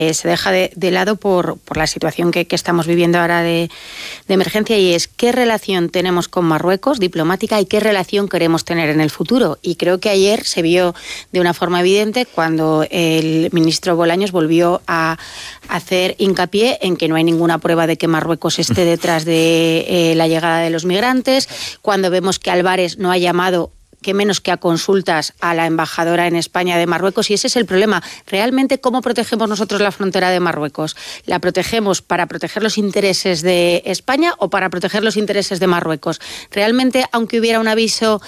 se deja de lado por la situación que estamos viviendo ahora de emergencia, y es qué relación tenemos con Marruecos diplomática y qué relación queremos tener en el futuro. Y creo que ayer se vio de una forma evidente cuando el ministro Bolaños volvió a hacer hincapié en que no hay ninguna prueba de que Marruecos esté detrás de la llegada de los migrantes, cuando vemos que Álvarez no ha llamado que menos que a consultas a la embajadora en España de Marruecos, y ese es el problema. Realmente, ¿cómo protegemos nosotros la frontera de Marruecos? ¿La protegemos para proteger los intereses de España o para proteger los intereses de Marruecos? Realmente, aunque hubiera un aviso,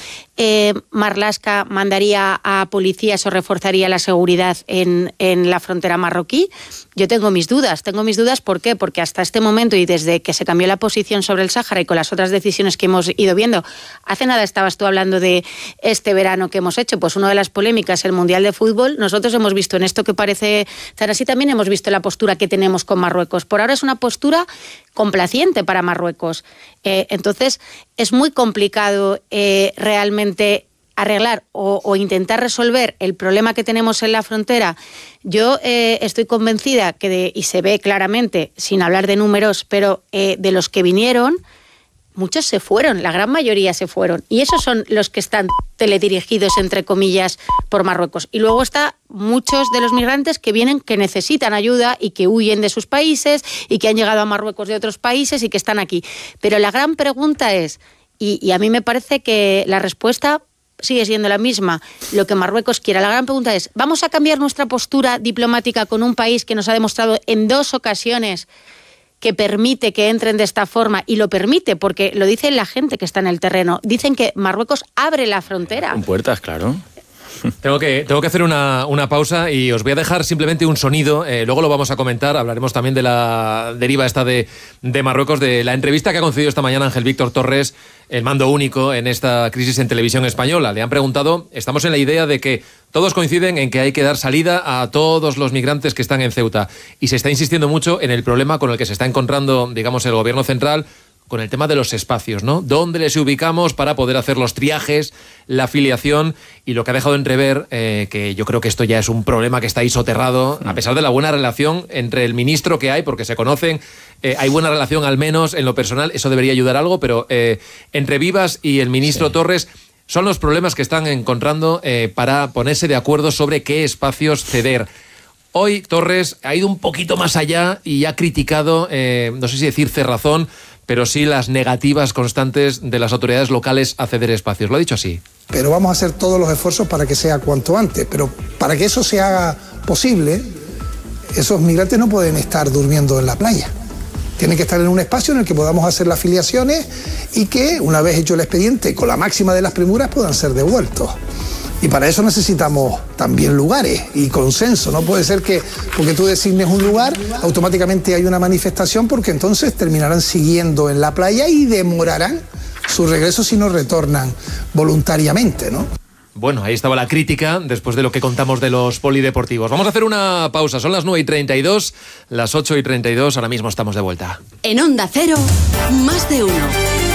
Marlaska mandaría a policías o reforzaría la seguridad en la frontera marroquí. Yo tengo mis dudas. ¿Por qué? Porque hasta este momento, y desde que se cambió la posición sobre el Sáhara y con las otras decisiones que hemos ido viendo, hace nada estabas tú hablando de este verano que hemos hecho, pues una de las polémicas, el Mundial de Fútbol. Nosotros hemos visto en esto que parece estar así, también hemos visto la postura que tenemos con Marruecos. Por ahora es una postura complaciente para Marruecos. Entonces, es muy complicado realmente arreglar o intentar resolver el problema que tenemos en la frontera. Yo estoy convencida y se ve claramente, sin hablar de números, pero de los que vinieron, muchos se fueron, la gran mayoría se fueron. Y esos son los que están teledirigidos, entre comillas, por Marruecos. Y luego está muchos de los migrantes que vienen, que necesitan ayuda y que huyen de sus países y que han llegado a Marruecos de otros países y que están aquí. Pero la gran pregunta es, y a mí me parece que la respuesta sigue siendo la misma, lo que Marruecos quiera. La gran pregunta es, ¿vamos a cambiar nuestra postura diplomática con un país que nos ha demostrado en 2 ocasiones que permite que entren de esta forma? Y lo permite porque lo dice la gente que está en el terreno. Dicen que Marruecos abre la frontera. Con puertas, claro. Tengo que hacer una pausa y os voy a dejar simplemente un sonido, luego lo vamos a comentar, hablaremos también de la deriva esta de Marruecos, de la entrevista que ha concedido esta mañana Ángel Víctor Torres, el mando único en esta crisis en televisión española. Le han preguntado, estamos en la idea de que todos coinciden en que hay que dar salida a todos los migrantes que están en Ceuta, y se está insistiendo mucho en el problema con el que se está encontrando, digamos, el gobierno central, con el tema de los espacios, ¿no? ¿Dónde les ubicamos para poder hacer los triajes, la afiliación? Y lo que ha dejado entrever, que yo creo que esto ya es un problema que está ahí soterrado, a pesar de la buena relación entre el ministro que hay, porque se conocen, hay buena relación al menos en lo personal, eso debería ayudar algo, pero entre Vivas y el ministro Torres son los problemas que están encontrando para ponerse de acuerdo sobre qué espacios ceder. Hoy Torres ha ido un poquito más allá y ha criticado, no sé si decir cerrazón, pero sí las negativas constantes de las autoridades locales a ceder espacios. Lo ha dicho así. Pero vamos a hacer todos los esfuerzos para que sea cuanto antes. Pero para que eso se haga posible, esos migrantes no pueden estar durmiendo en la playa. Tienen que estar en un espacio en el que podamos hacer las afiliaciones y que, una vez hecho el expediente, con la máxima de las premuras, puedan ser devueltos. Y para eso necesitamos también lugares y consenso. No puede ser que, porque tú designes un lugar, automáticamente hay una manifestación, porque entonces terminarán siguiendo en la playa y demorarán su regreso si no retornan voluntariamente, ¿no? Bueno, ahí estaba la crítica después de lo que contamos de los polideportivos. Vamos a hacer una pausa. Son las 9:32, las 8:32. Ahora mismo estamos de vuelta. En Onda Cero, más de uno.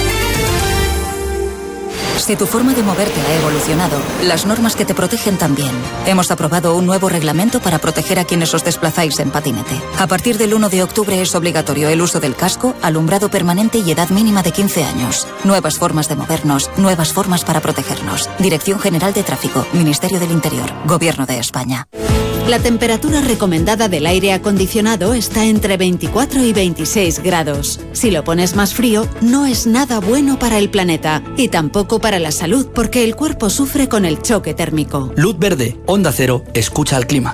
Si tu forma de moverte ha evolucionado, las normas que te protegen también. Hemos aprobado un nuevo reglamento para proteger a quienes os desplazáis en patinete. A partir del 1 de octubre es obligatorio el uso del casco, alumbrado permanente y edad mínima de 15 años. Nuevas formas de movernos, nuevas formas para protegernos. Dirección General de Tráfico, Ministerio del Interior, Gobierno de España. La temperatura recomendada del aire acondicionado está entre 24 y 26 grados. Si lo pones más frío, no es nada bueno para el planeta y tampoco para la salud, porque el cuerpo sufre con el choque térmico. Luz verde, Onda Cero, escucha al clima.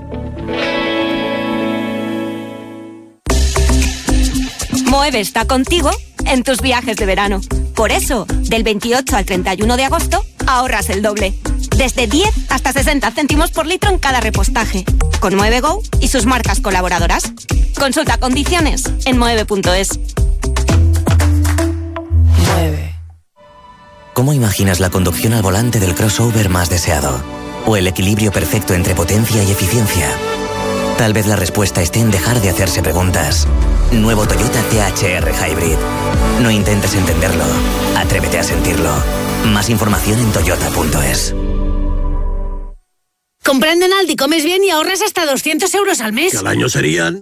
Moeve está contigo en tus viajes de verano. Por eso, del 28 al 31 de agosto, ahorras el doble. Desde 10 hasta 60 céntimos por litro en cada repostaje. Con Moeve Go y sus marcas colaboradoras. Consulta condiciones en moeve.es. Mueve. ¿Cómo imaginas la conducción al volante del crossover más deseado? ¿O el equilibrio perfecto entre potencia y eficiencia? Tal vez la respuesta esté en dejar de hacerse preguntas. Nuevo Toyota THR Hybrid. No intentes entenderlo. Atrévete a sentirlo. Más información en toyota.es. Comprando en Aldi comes bien y ahorras hasta 200 euros al mes. Que al año serían